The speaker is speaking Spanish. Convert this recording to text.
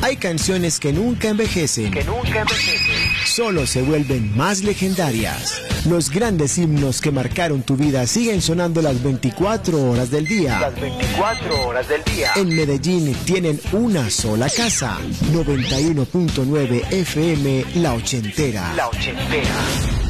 Hay canciones que nunca envejecen. Solo se vuelven más legendarias. Los grandes himnos que marcaron tu vida siguen sonando las 24 horas del día. En Medellín tienen una sola casa. 91.9 FM La Ochentera.